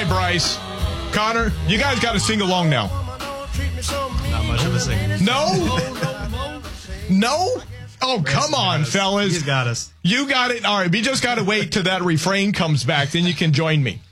right, Bryce. Connor, you guys got to sing along now. Not much of a singer. No? No? Oh, come on, fellas. He's got us. You got it. All right, we just got to wait till that refrain comes back. Then you can join me.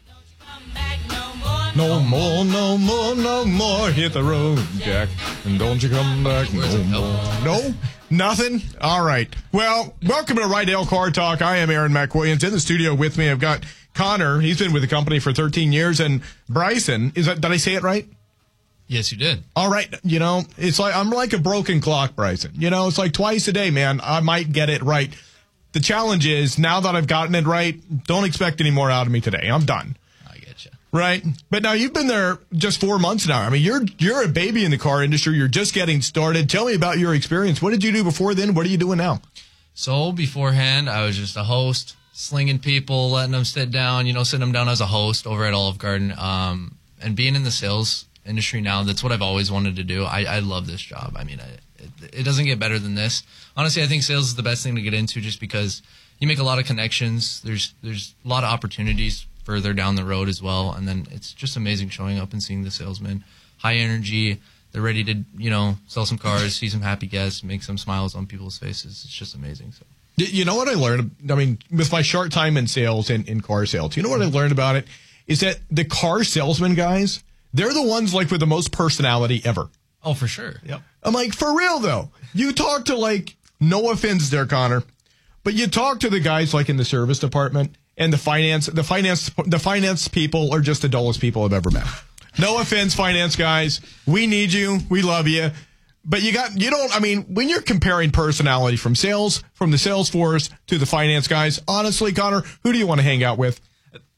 No more, no more, no more. Hit the road, Jack. And don't you come back no more. No? Nothing? All right. Well, welcome to Rydell Car Talk. I am Aaron McWilliams. In the studio with me, I've got Connor. He's been with the company for 13 years. And Bryson, did I say it right? Yes, you did. All right. You know, it's like I'm like a broken clock, Bryson. You know, it's like twice a day, man. I might get it right. The challenge is, now that I've gotten it right, don't expect any more out of me today. I'm done. I get you. Right. But now you've been there just 4 months now. I mean, you're a baby in the car industry. You're just getting started. Tell me about your experience. What did you do before then? What are you doing now? So beforehand, I was just a host, slinging people, letting them sit down, sitting them down as a host over at Olive Garden. And being in the sales industry now, that's what I've always wanted to do. I love this job. I mean, it doesn't get better than this. Honestly, I think sales is the best thing to get into just because you make a lot of connections. There's a lot of opportunities further down the road as well. And then it's just amazing showing up and seeing the salesmen. High energy. They're ready to, sell some cars, see some happy guests, make some smiles on people's faces. It's just amazing. So, you know what I learned? I mean, with my short time in sales and in car sales, you know what I learned about it? Is that the car salesman guys, they're the ones like with the most personality ever. Oh, for sure. Yep. I'm like, for real though. You talk to no offense there, Connor, but you talk to the guys like in the service department and the finance people are just the dullest people I've ever met. No offense, finance guys. We need you. We love you. But when you're comparing personality from the sales force to the finance guys, honestly, Connor, who do you want to hang out with?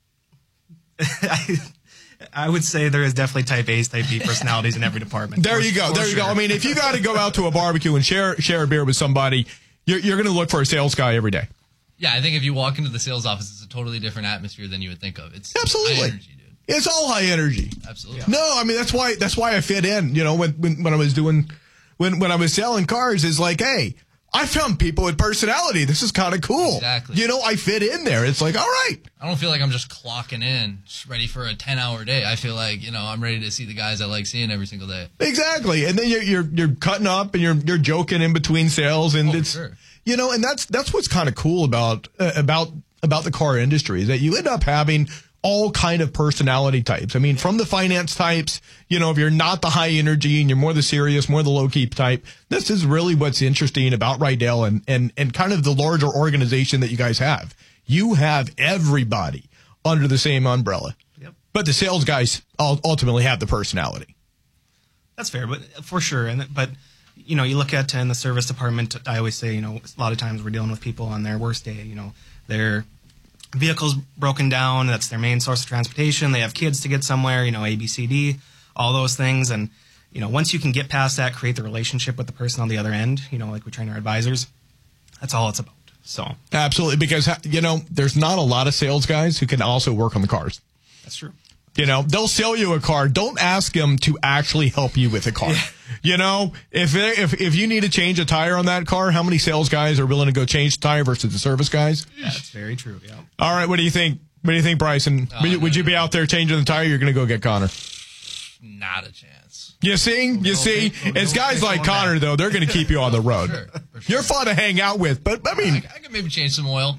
I would say there is definitely type A's, type B personalities in every department. There you go. I mean, if you got to go out to a barbecue and share a beer with somebody, you're going to look for a sales guy every day. Yeah, I think if you walk into the sales office, it's a totally different atmosphere than you would think of. It's absolutely high energy, dude. It's all high energy. Absolutely. Yeah. No, I mean that's why I fit in. When I was when I was selling cars, is like, hey, I found people with personality. This is kind of cool. Exactly. I fit in there. It's like, all right. I don't feel like I'm just clocking in, just ready for a 10-hour day. I feel like, I'm ready to see the guys I like seeing every single day. Exactly. And then you're cutting up and you're joking in between sales, and it's sure. And that's what's kind of cool about the car industry, is that you end up having all kind of personality types. I mean, from the finance types, if you're not the high energy and you're more the serious, more the low key type, this is really what's interesting about Rydell and kind of the larger organization that you guys have. You have everybody under the same umbrella. Yep. But the sales guys ultimately have the personality. That's fair, but for sure. But you look at in the service department, I always say, a lot of times we're dealing with people on their worst day. Their vehicle's broken down. That's their main source of transportation. They have kids to get somewhere, A, B, C, D, all those things. And, once you can get past that, create the relationship with the person on the other end, like we train our advisors, that's all it's about. So absolutely, because, there's not a lot of sales guys who can also work on the cars. That's true. They'll sell you a car. Don't ask them to actually help you with a car. Yeah. If you need to change a tire on that car, how many sales guys are willing to go change the tire versus the service guys? That's very true. Yeah. All right. What do you think? What do you think, Bryson? Would you be out there changing the tire? You're going to go get Connor. Not a chance. You see? It's guys like Connor, though. They're going to keep you on the road. For sure. You're fun to hang out with, but I mean, I can maybe change some oil.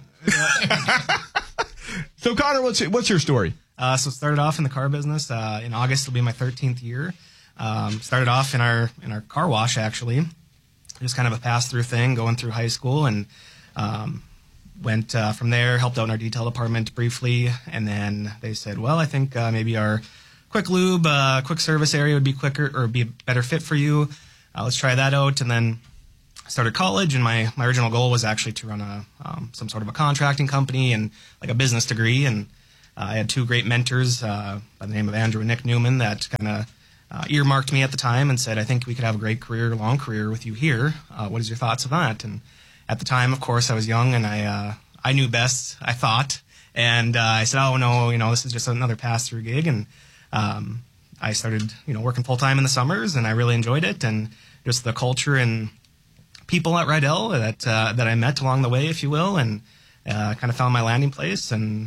So, Connor, what's your story? So started off in the car business. In August, it'll be my 13th year. Started off in our car wash, actually. Just kind of a pass-through thing, going through high school, and went from there, helped out in our detail department briefly, and then they said, well, I think maybe our quick lube, quick service area would be quicker or be a better fit for you. Let's try that out. And then I started college, and my original goal was actually to run some sort of a contracting company and like a business degree. And I had two great mentors by the name of Andrew and Nick Newman that kind of earmarked me at the time and said, I think we could have a great career, long career with you here. What is your thoughts of that? And at the time, of course, I was young and I knew best, I thought. And I said, oh, no, this is just another pass-through gig. And I started, working full-time in the summers, and I really enjoyed it. And just the culture and people at Rydell that I met along the way, if you will, and kind of found my landing place and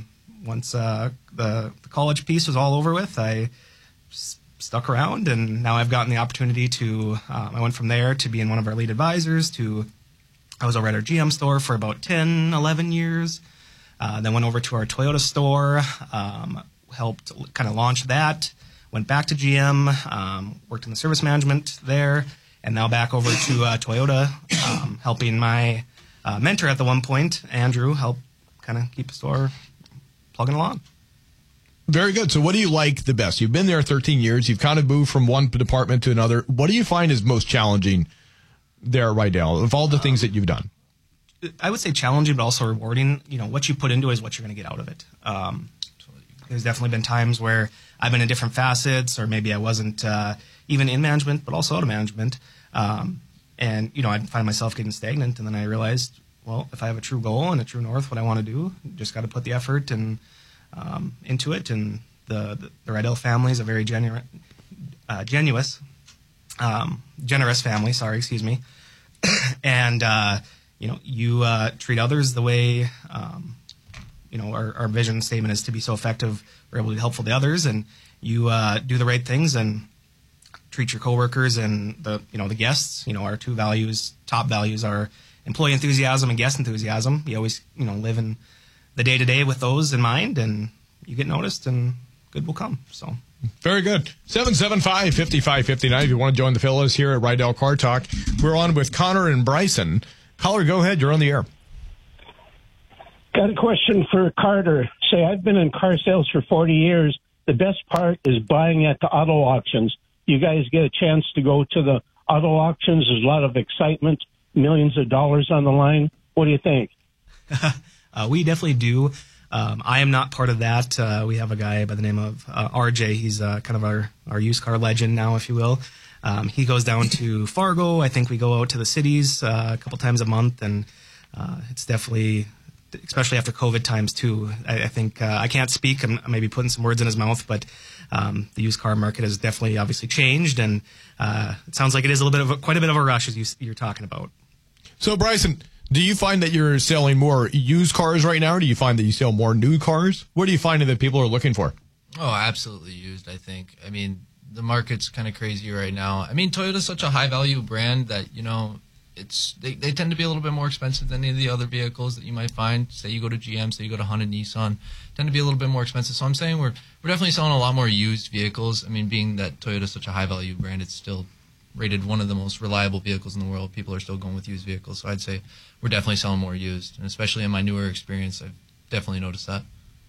once the college piece was all over with, I stuck around, and now I've gotten the opportunity to, I went from there to being one of our lead advisors to, I was over at our GM store for about 10, 11 years. Then went over to our Toyota store, helped kind of launch that, went back to GM, worked in the service management there, and now back over to Toyota, helping my mentor at the one point, Andrew, help kind of keep the store plugging along. Very good. So what do you like the best? You've been there 13 years. You've kind of moved from one department to another. What do you find is most challenging there right now of all the things that you've done? I would say challenging, but also rewarding. You know, what you put into it is what you're going to get out of it. There's definitely been times where I've been in different facets, or maybe I wasn't even in management, but also out of management. And, you know, I'd find myself getting stagnant, and then I realized, well, if I have a true goal and a true north, what I want to do, just got to put the effort and into it. And the Rydell family is a very generous family. Sorry, excuse me. And you know, you treat others the way you know our vision statement is to be so effective we're able to be helpful to others, and you do the right things and treat your coworkers and the guests. You know, our two top values are employee enthusiasm and guest enthusiasm. You always live in the day-to-day with those in mind, and you get noticed, and good will come. So very good. 775-5559 if you want to join the fellows here at Rydell Car Talk. We're on with Connor and Bryson. Caller, go ahead. You're on the air. Got a question for Carter. Say, I've been in car sales for 40 years. The best part is buying at the auto auctions. You guys get a chance to go to the auto auctions. There's a lot of excitement, millions of dollars on the line. What do you think? We definitely do. I am not part of that. We have a guy by the name of RJ. He's kind of our used car legend now, if you will. He goes down to Fargo. I think we go out to the cities a couple times a month, and it's definitely, especially after COVID times too. I think I can't speak. I'm maybe putting some words in his mouth, but the used car market has definitely obviously changed, and it sounds like it is quite a bit of a rush as you're talking about. So, Bryson, do you find that you're selling more used cars right now, or do you find that you sell more new cars? What are you finding that people are looking for? Oh, absolutely used, I think. I mean, the market's kind of crazy right now. I mean, Toyota's such a high-value brand that, they tend to be a little bit more expensive than any of the other vehicles that you might find. Say you go to GM, say you go to Honda, Nissan, tend to be a little bit more expensive. So I'm saying we're definitely selling a lot more used vehicles. I mean, being that Toyota's such a high-value brand, it's still rated one of the most reliable vehicles in the world. People are still going with used vehicles. So I'd say we're definitely selling more used. And especially in my newer experience, I've definitely noticed that.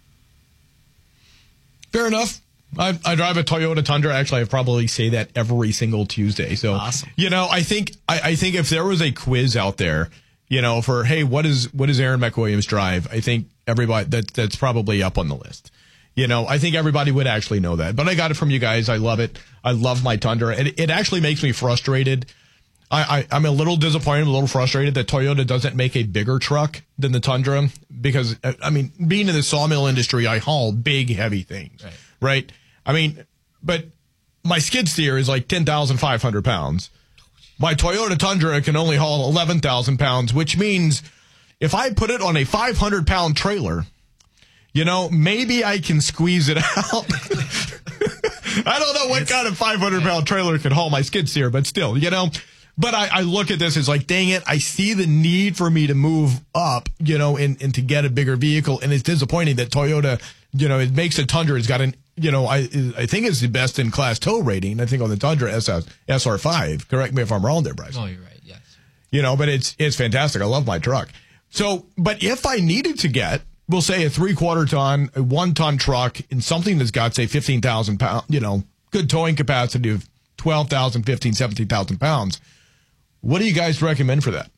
Fair enough. I drive a Toyota Tundra. Actually, I probably say that every single Tuesday. So, awesome. I think if there was a quiz out there, for, hey, what does Aaron McWilliams drive? I think everybody that's probably up on the list. I think everybody would actually know that. But I got it from you guys. I love it. I love my Tundra. It actually makes me frustrated. I'm a little disappointed, a little frustrated that Toyota doesn't make a bigger truck than the Tundra because, being in the sawmill industry, I haul big, heavy things, right? But my skid steer is like 10,500 pounds. My Toyota Tundra can only haul 11,000 pounds, which means if I put it on a 500-pound trailer, maybe I can squeeze it out. I don't know what kind of 500-pound trailer could haul my skid steer, but still, But I look at this as like, dang it, I see the need for me to move up, and to get a bigger vehicle. And it's disappointing that Toyota, it makes a Tundra. It's got an, I think it's the best in class tow rating. I think on the Tundra SR5. Correct me if I'm wrong there, Bryce. Oh, you're right. Yes. But it's fantastic. I love my truck. So, but if I needed to get, we'll say a 3/4 ton, a 1 ton truck in something that's got, say, 15,000 pounds, good towing capacity of 12,000, 15, 17,000 pounds. What do you guys recommend for that?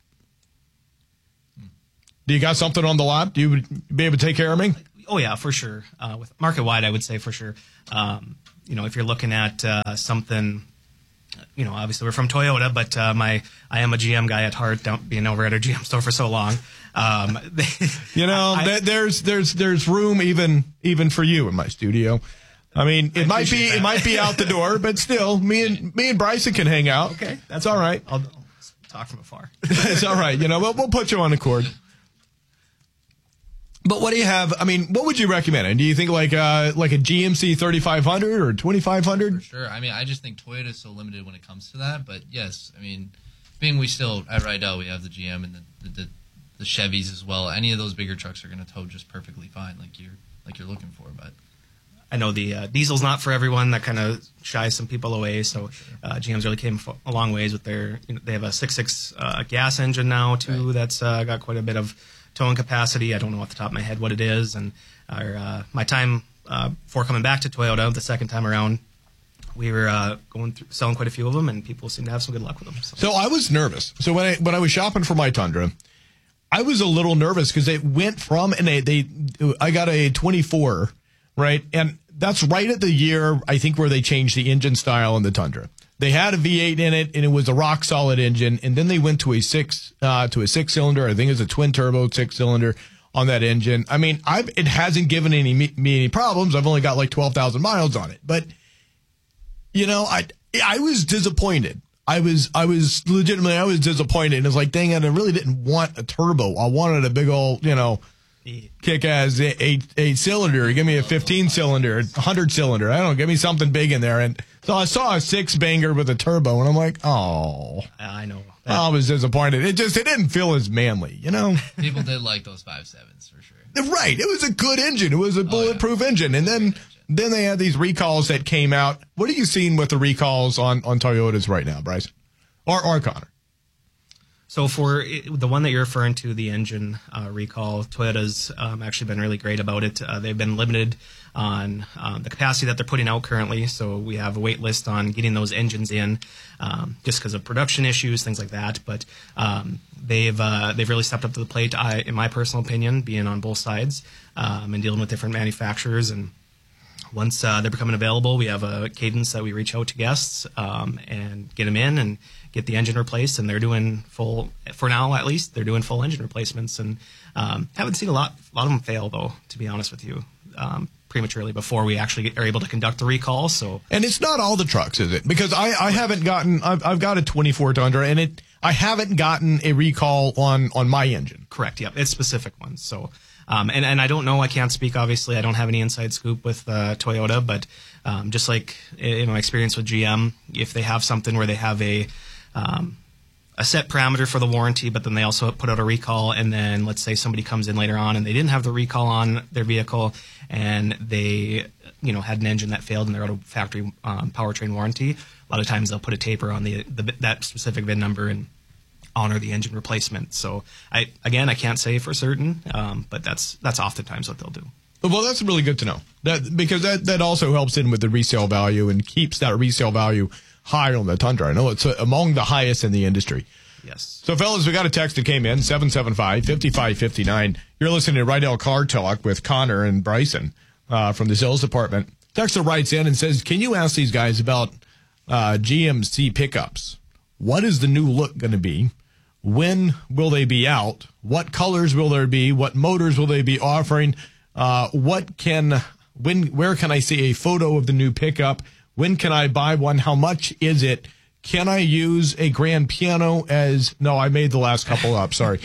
Do you got something on the lot? Do you be able to take care of me? Oh, yeah, for sure. With market wide, I would say for sure. If you're looking at something, obviously we're from Toyota, but I am a GM guy at heart, being over at our GM store for so long. There's room even for you in my studio. It might be out the door, but still, me and Bryson can hang out. Okay, that's all right. I'll talk from afar. It's all right. We'll put you on the cord. But what do you have? I mean, what would you recommend? And do you think like a GMC 3500 or 2500? For sure. I mean, I just think Toyota is so limited when it comes to that. But yes, I mean, being we still at Rydell, we have the GM and the Chevys as well. Any of those bigger trucks are going to tow just perfectly fine, like you're looking for. But I know the diesel's not for everyone. That kind of shies some people away. So GM's really came a long ways with their. They have a 6.6 gas engine now too. Right. That's got quite a bit of towing capacity. I don't know off the top of my head what it is. And my time before coming back to Toyota the second time around, we were selling quite a few of them, and people seem to have some good luck with them. So I was nervous. So when I was shopping for my Tundra, I was a little nervous because it went from I got a 24, right, and that's right at the year I think where they changed the engine style in the Tundra. They had a V8 in it, and it was a rock solid engine, and then they went to a six cylinder. I think it was a twin turbo 6-cylinder on that engine. I mean, it hasn't given me any problems. I've only got like 12,000 miles on it, but I was disappointed. I was legitimately disappointed. And it was like, dang it, I really didn't want a turbo. I wanted a big old, kick-ass 8-cylinder. Give me a 15-cylinder, 100-cylinder. I don't know, give me something big in there. And so I saw a 6-banger with a turbo, and I'm like, oh. I know. I was disappointed. It didn't feel as manly, People did like those 5.7s for sure. Right. It was a good engine. It was a bulletproof engine. And then they had these recalls that came out. What are you seeing with the recalls on Toyotas right now, Bryce? Or Connor? So for the one that you're referring to, the engine recall, Toyota's actually been really great about it. They've been limited on the capacity that they're putting out currently. So we have a wait list on getting those engines in just because of production issues, things like that. But they've really stepped up to the plate, in my personal opinion, being on both sides and dealing with different manufacturers. And once they're becoming available, we have a cadence that we reach out to guests and get them in and get the engine replaced. And they're doing full, for now at least, they're doing full engine replacements. And haven't seen a lot of them fail, though, to be honest with you, prematurely before we actually are able to conduct the recall. So, and it's not all the trucks, is it? Because I haven't gotten, I've got a 24 Tundra, and I haven't gotten a recall on my engine. Correct. Yep. It's specific ones. So, and I don't know, I can't speak, obviously. I don't have any inside scoop with Toyota, but just like in my experience with GM, if they have something where they have a set parameter for the warranty, but then they also put out a recall, and then let's say somebody comes in later on and they didn't have the recall on their vehicle, and they had an engine that failed and they're out of factory powertrain warranty, a lot of times they'll put a taper on that specific VIN number and honor the engine replacement. So I can't say for certain, but that's oftentimes what they'll do. Well, that's really good to know, because that also helps in with the resale value and keeps that resale value high on the Tundra. I know it's among the highest in the industry. Yes. So, fellas, we got a text that came in, 775-5559. You're listening to Rydell Car Talk with Connor and Bryson from the sales department. Texter writes in and says, can you ask these guys about GMC pickups? What is the new look going to be? When will they be out? What colors will there be? What motors will they be offering? Where can I see a photo of the new pickup? When can I buy one? How much is it? Can I use a grand piano no, I made the last couple up. Sorry.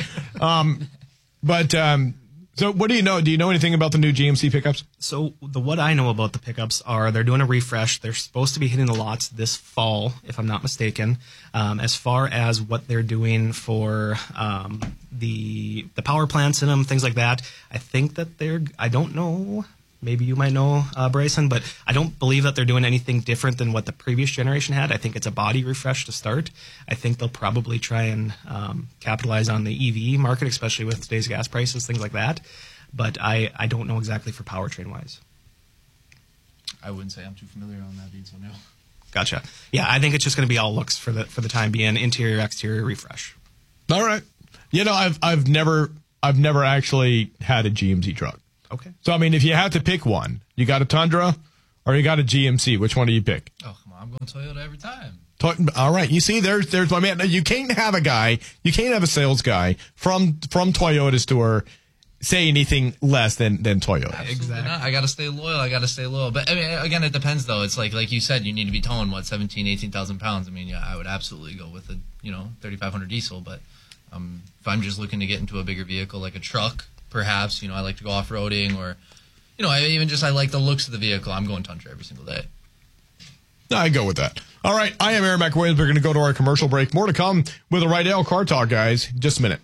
So what do you know? Do you know anything about the new GMC pickups? So what I know about the pickups are they're doing a refresh. They're supposed to be hitting the lots this fall, if I'm not mistaken. As far as what they're doing for the power plants in them, things like that, I think that I don't know. Maybe you might know, Bryson, but I don't believe that they're doing anything different than what the previous generation had. I think it's a body refresh to start. I think they'll probably try and capitalize on the EV market, especially with today's gas prices, things like that. But I don't know exactly for powertrain-wise. I wouldn't say I'm too familiar on that, so no. Gotcha. Yeah, I think it's just going to be all looks for the time being, interior, exterior refresh. All right. I've never actually had a GMC truck. Okay. So, I mean, if you had to pick one, you got a Tundra or you got a GMC, which one do you pick? Oh, come on. I'm going Toyota every time. All right. You see, there's my man. You can't have a sales guy from Toyota store say anything less than Toyota. Exactly. Not. I got to stay loyal. But, I mean, again, it depends, though. It's like you said, you need to be towing, 17,000, 18,000 pounds. I mean, yeah, I would absolutely go with a, 3,500 diesel. But if I'm just looking to get into a bigger vehicle like a truck, perhaps. I like to go off-roading or, I like the looks of the vehicle. I'm going Tundra every single day. I go with that. All right, I am Aaron McWilliams. We're going to go to our commercial break. More to come with a Rydell Car Talk, guys. Just a minute.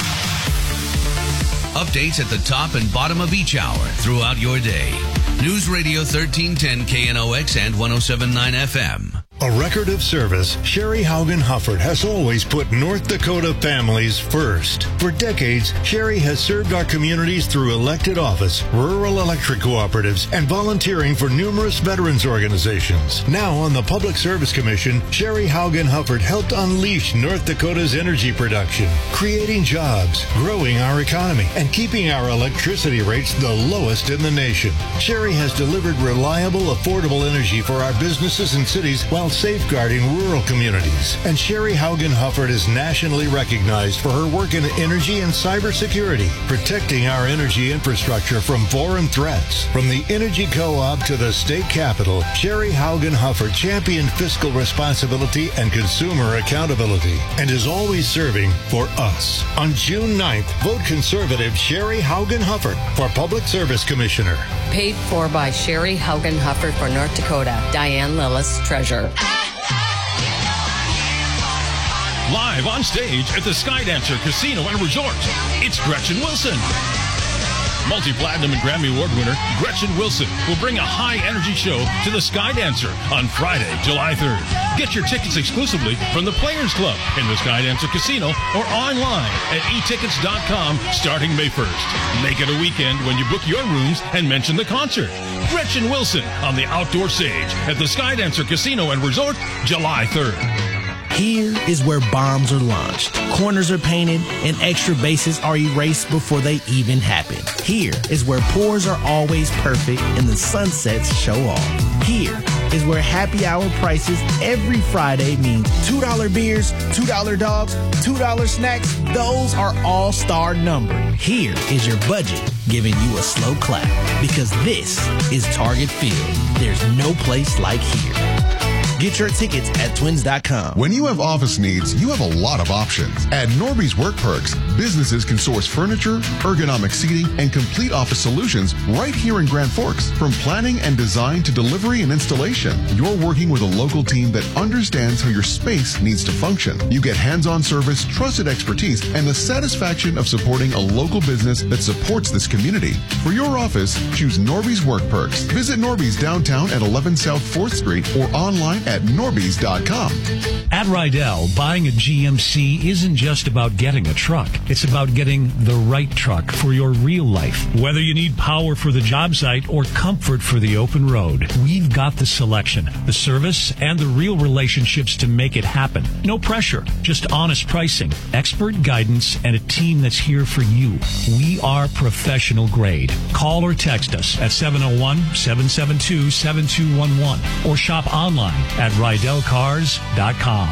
Updates at the top and bottom of each hour throughout your day. News Radio 1310 KNOX and 107.9 FM. A record of service, Sherry Haugen Hufford has always put North Dakota families first. For decades, Sherry has served our communities through elected office, rural electric cooperatives, and volunteering for numerous veterans organizations. Now on the Public Service Commission, Sherry Haugen Hufford helped unleash North Dakota's energy production, creating jobs, growing our economy, and keeping our electricity rates the lowest in the nation. Sherry has delivered reliable, affordable energy for our businesses and cities while safeguarding rural communities. And Sherry Haugen Hufford is nationally recognized for her work in energy and cybersecurity, protecting our energy infrastructure from foreign threats. From the Energy Co-op to the state capitol, Sherry Haugen Hufford championed fiscal responsibility and consumer accountability and is always serving for us. On June 9th, vote conservative Sherry Haugen Hufford for Public Service Commissioner. Paid for by Sherry Haugen Hufford for North Dakota. Diane Lillis, Treasurer. Live on stage at the Skydancer Casino and Resort, it's Gretchen Wilson. Multi-platinum and Grammy Award winner Gretchen Wilson will bring a high-energy show to the Skydancer on Friday, July 3rd. Get your tickets exclusively from the Players Club in the Skydancer Casino or online at etickets.com starting May 1st. Make it a weekend when you book your rooms and mention the concert. Gretchen Wilson on the outdoor stage at the Skydancer Casino and Resort, July 3rd. Here is where bombs are launched, corners are painted, and extra bases are erased before they even happen. Here is where pours are always perfect and the sunsets show off. Here is where happy hour prices every Friday means $2 beers, $2 dogs, $2 snacks. Those are all-star numbers. Here is your budget giving you a slow clap because this is Target Field. There's no place like here. Get your tickets at twins.com. When you have office needs, you have a lot of options. At Norby's Work Perks, businesses can source furniture, ergonomic seating, and complete office solutions right here in Grand Forks. From planning and design to delivery and installation, you're working with a local team that understands how your space needs to function. You get hands-on service, trusted expertise, and the satisfaction of supporting a local business that supports this community. For your office, choose Norby's Work Perks. Visit Norby's downtown at 11 South 4th Street or online at norbys.com. At Rydell, buying a GMC isn't just about getting a truck. It's about getting the right truck for your real life. Whether you need power for the job site or comfort for the open road, we've got the selection, the service, and the real relationships to make it happen. No pressure, just honest pricing, expert guidance, and a team that's here for you. We are professional grade. Call or text us at 701-772-7211 or shop online at RydellCars.com.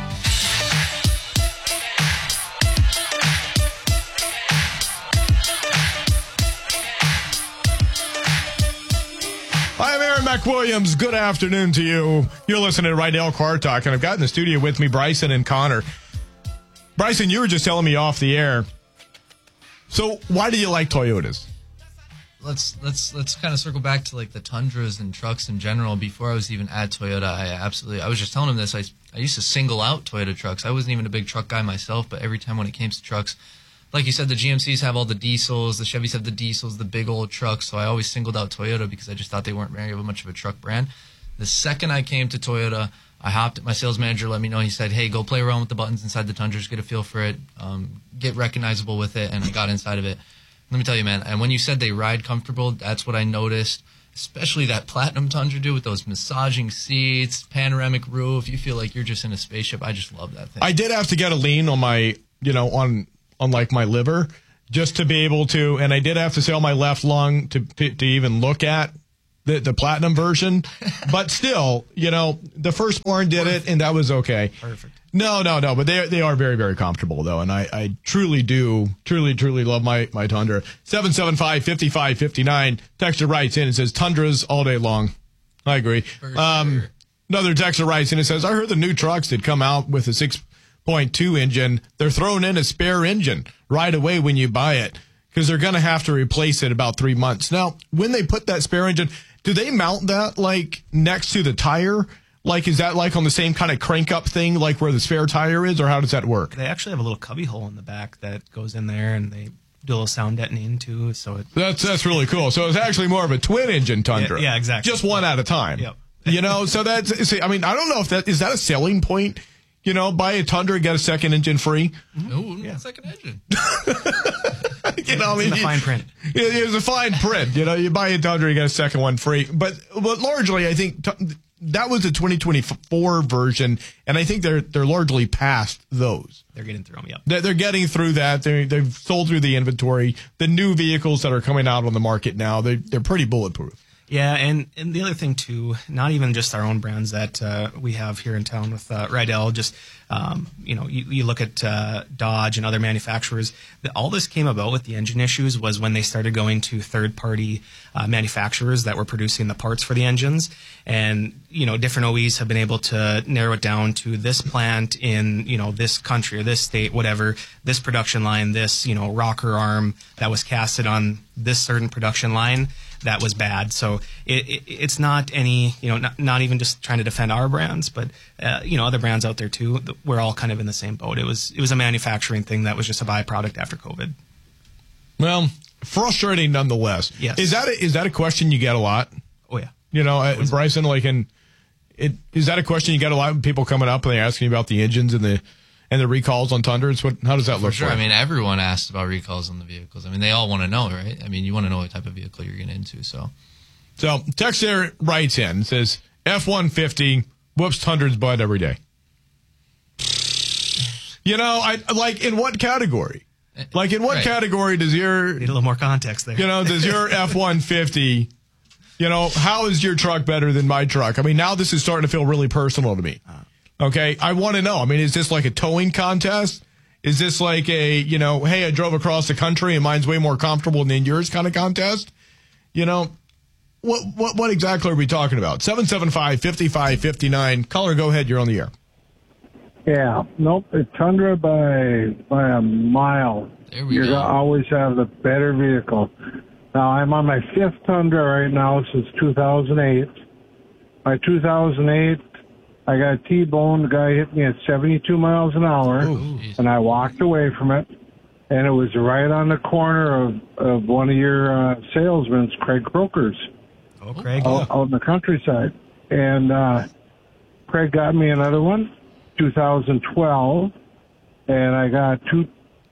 I'm Aaron McWilliams. Good afternoon to you. You're listening to Rydell Car Talk, and I've got in the studio with me Bryson and Connor. Bryson, you were just telling me off the air. So why do you like Toyotas? Let's kind of circle back to like the Tundras and trucks in general. Before I was even at Toyota, I was just telling him this. I used to single out Toyota trucks. I wasn't even a big truck guy myself, but every time when it came to trucks, like you said, the GMCs have all the diesels, the Chevys have the diesels, the big old trucks. So I always singled out Toyota because I just thought they weren't very much of a truck brand. The second I came to Toyota, I hopped at my sales manager, let me know. He said, hey, go play around with the buttons inside the Tundras, get a feel for it, get recognizable with it, and I got inside of it. Let me tell you, man, and when you said they ride comfortable, that's what I noticed, especially that Platinum Tundra, dude, with those massaging seats, panoramic roof. You feel like you're just in a spaceship. I just love that thing. I did have to get a lean on my, on like my liver just to be able to, and I did have to sail my left lung to even look at the Platinum version. But still, the firstborn did it, and that was okay. Perfect. No, but they are very, very comfortable, though, and I truly love my Tundra. 775-5559. Texter writes in and says, Tundras all day long. I agree. For sure. Another texter writes in and says, I heard the new trucks that come out with a 6.2 engine, they're throwing in a spare engine right away when you buy it. because they're going to have to replace it about 3 months. Now, when they put that spare engine, do they mount that like next to the tire? Like, is that like on the same kind of crank up thing, like where the spare tire is, or how does that work? They actually have a little cubby hole in the back that goes in there, and they do a little sound detonating too. So that's really cool. So it's actually more of a twin engine Tundra. Yeah, exactly. Just one at a time. Yep. You know, so that's, I mean, I don't know if is that a selling point? You know, buy a Tundra, get a second engine free. No, second engine. You know, I mean, it's in the fine print. It's a fine print. You know, you buy a Tundra, you get a second one free. But largely, I think that was the 2024 version, and I think they're largely past those. They're getting through them. Yep. They're getting through that. They've sold through the inventory. The new vehicles that are coming out on the market now, they're pretty bulletproof. Yeah, and the other thing too, not even just our own brands that we have here in town with Rydell, just you look at Dodge and other manufacturers. All this came about with the engine issues was when they started going to third-party manufacturers that were producing the parts for the engines, and different OEs have been able to narrow it down to this plant in this country or this state, whatever, this production line, this rocker arm that was casted on this certain production line. That was bad. So it's not any, not even just trying to defend our brands, but, other brands out there too. We're all kind of in the same boat. It was a manufacturing thing that was just a byproduct after COVID. Well, frustrating nonetheless. Yes. Is that a question you get a lot? Oh, yeah. Bryson, is that a question you get a lot when people coming up and they're asking about the engines and the recalls on Tundras? How does that look? Sure. Like? I mean, everyone asks about recalls on the vehicles. I mean, they all want to know, right? I mean, you want to know what type of vehicle you're getting into. So Texter writes in, says F-150 whoops Tundra's butt every day. I like, in what category? Like, in what category does your... Need a little more context there. Does your F-150... how is your truck better than my truck? I mean, now this is starting to feel really personal to me. Okay, I want to know. I mean, is this like a towing contest? Is this like a, hey, I drove across the country and mine's way more comfortable than yours kind of contest? What exactly are we talking about? 775-5559. Caller, go ahead. You're on the air. Yeah, nope, it's Tundra by a mile. There we You're go. going to always have the better vehicle. Now, I'm on my fifth Tundra right now since 2008. My 2008, I got T-boned. The guy hit me at 72 miles an hour, and I walked away from it. And it was right on the corner of one of your salesmen's, Craig Brokers. Oh, Craig. Out in the countryside. And Craig got me another one, 2012, and I got two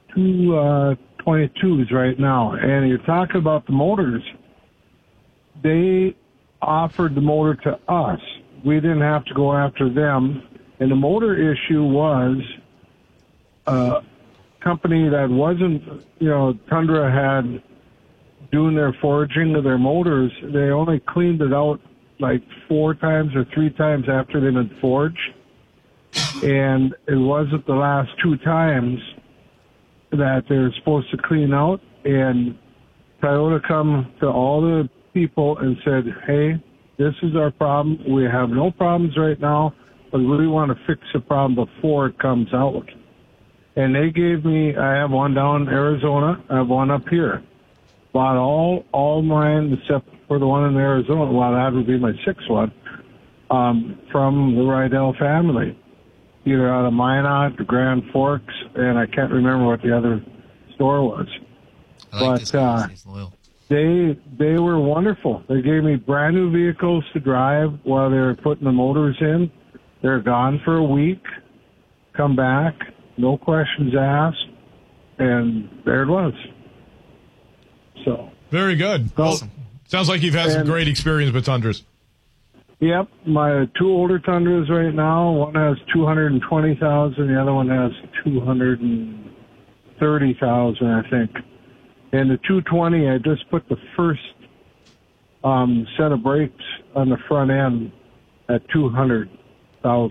22s right now. And you're talking about the motors. They offered the motor to us. We didn't have to go after them. And the motor issue was a company that wasn't, Tundra had doing their forging of their motors. They only cleaned it out like 4 times or 3 times after they'd been forged. And it wasn't the last 2 times that they're supposed to clean out. And Toyota come to all the people and said, hey, this is our problem. We have no problems right now, but we want to fix the problem before it comes out. And they gave me, I have one down in Arizona, I have one up here. Bought all mine except for the one in Arizona. Well, that would be my 6th one, from the Rydell family. Either out of Minot or Grand Forks, and I can't remember what the other store was. They were wonderful. They gave me brand new vehicles to drive while they were putting the motors in. They're gone for a week, come back, no questions asked, and there it was. So very good. Awesome. Sounds like you've had some great experience with Tundras. Yep, my 2 older Tundras right now. One has 220,000, the other one has 230,000, I think. And the 220, I just put the first set of brakes on the front end at 200,000.